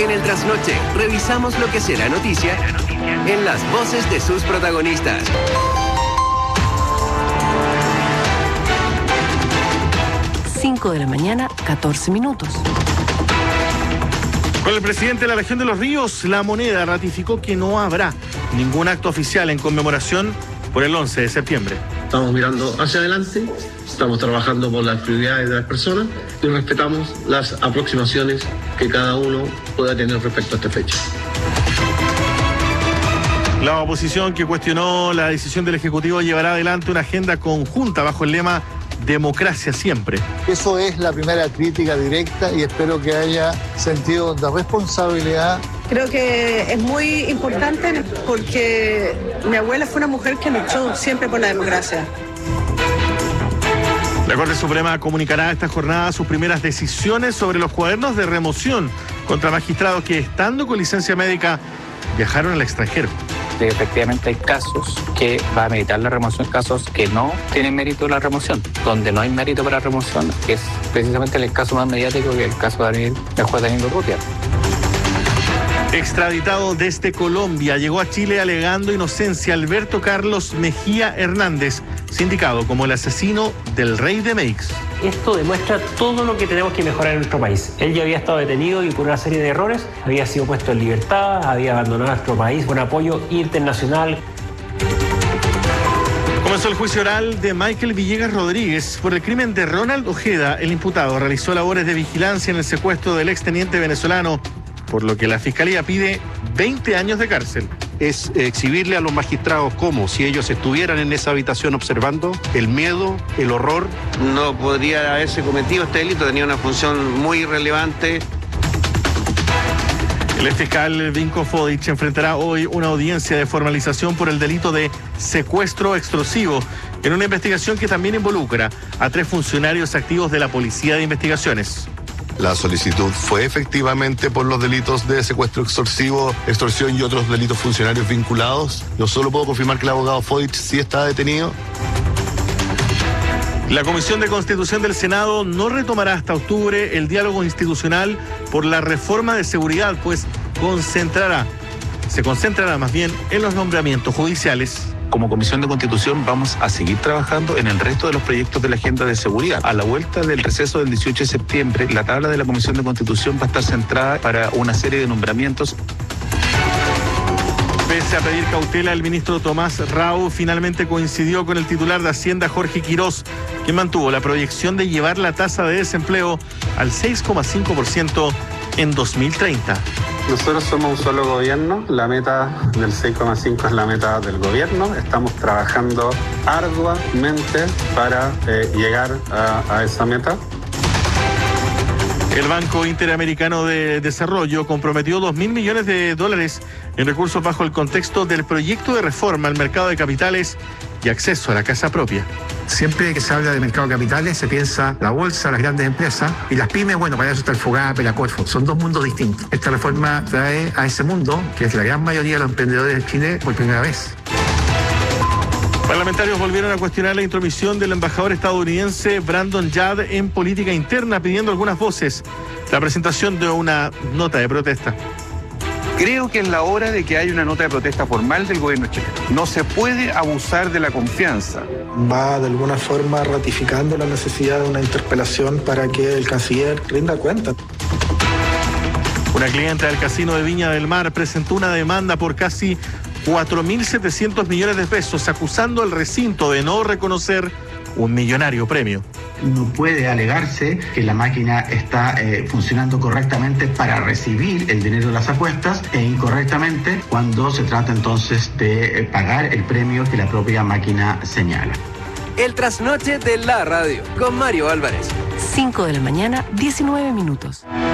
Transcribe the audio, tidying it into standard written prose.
En el trasnoche, revisamos lo que será noticia en las voces de sus protagonistas. 5 de la mañana, 14 minutos. Con el presidente de la región de Los Ríos, La Moneda ratificó que no habrá ningún acto oficial en conmemoración por el 11 de septiembre. Estamos mirando hacia adelante, estamos trabajando por las prioridades de las personas y respetamos las aproximaciones que cada uno pueda tener respecto a esta fecha. La oposición, que cuestionó la decisión del Ejecutivo, llevará adelante una agenda conjunta bajo el lema Democracia siempre. Eso es la primera crítica directa y espero que haya sentido de responsabilidad. Creo que es muy importante porque mi abuela fue una mujer que luchó siempre por la democracia. La Corte Suprema comunicará esta jornada sus primeras decisiones sobre los cuadernos de remoción contra magistrados que, estando con licencia médica, viajaron al extranjero. Efectivamente hay casos que va a meditar la remoción, casos que no tienen mérito la remoción, donde no hay mérito para remoción, que es precisamente el caso más mediático, que es el caso del juez Danilo Urrutia. Extraditado desde Colombia, llegó a Chile alegando inocencia Alberto Carlos Mejía Hernández, sindicado como el asesino del rey de Meix. Esto demuestra todo lo que tenemos que mejorar en nuestro país. Él ya había estado detenido y por una serie de errores había sido puesto en libertad, había abandonado nuestro país con apoyo internacional. Comenzó el juicio oral de Michael Villegas Rodríguez por el crimen de Ronald Ojeda. El imputado realizó labores de vigilancia en el secuestro del exteniente venezolano, por lo que la Fiscalía pide 20 años de cárcel. Es exhibirle a los magistrados como si ellos estuvieran en esa habitación observando el miedo, el horror. No podría haberse cometido este delito, tenía una función muy relevante. El exfiscal Vinko Fodic enfrentará hoy una audiencia de formalización por el delito de secuestro extorsivo, en una investigación que también involucra a 3 funcionarios activos de la Policía de Investigaciones. La solicitud fue efectivamente por los delitos de secuestro extorsivo, extorsión y otros delitos funcionarios vinculados. Yo solo puedo confirmar que el abogado Fodic sí está detenido. La Comisión de Constitución del Senado no retomará hasta octubre el diálogo institucional por la reforma de seguridad, pues se concentrará más bien en los nombramientos judiciales. Como Comisión de Constitución vamos a seguir trabajando en el resto de los proyectos de la agenda de seguridad. A la vuelta del receso del 18 de septiembre, la tabla de la Comisión de Constitución va a estar centrada para una serie de nombramientos. Pese a pedir cautela, el ministro Tomás Rau finalmente coincidió con el titular de Hacienda, Jorge Quirós, que mantuvo la proyección de llevar la tasa de desempleo al 6,5% en 2030. Nosotros somos un solo gobierno, la meta del 6,5 es la meta del gobierno, estamos trabajando arduamente para llegar a esa meta. El Banco Interamericano de Desarrollo comprometió $2.000 millones en recursos bajo el contexto del proyecto de reforma al mercado de capitales y acceso a la casa propia. Siempre que se habla de mercado de capitales se piensa la bolsa, las grandes empresas y las pymes, bueno, para eso está el FOGAPE, la Corfo, son 2 mundos distintos. Esta reforma trae a ese mundo, que es la gran mayoría de los emprendedores de Chile, por primera vez. Parlamentarios volvieron a cuestionar la intromisión del embajador estadounidense Brandon Yard en política interna, pidiendo algunas voces la presentación de una nota de protesta. Creo que es la hora de que haya una nota de protesta formal del gobierno chileno. No se puede abusar de la confianza. Va de alguna forma ratificando la necesidad de una interpelación para que el canciller rinda cuenta. Una clienta del casino de Viña del Mar presentó una demanda por casi 4.700 millones de pesos, acusando al recinto de no reconocer un millonario premio. No puede alegarse que la máquina está funcionando correctamente para recibir el dinero de las apuestas e incorrectamente cuando se trata entonces de pagar el premio que la propia máquina señala. El trasnoche de la radio con Mario Álvarez. 5 de la mañana, 19 minutos.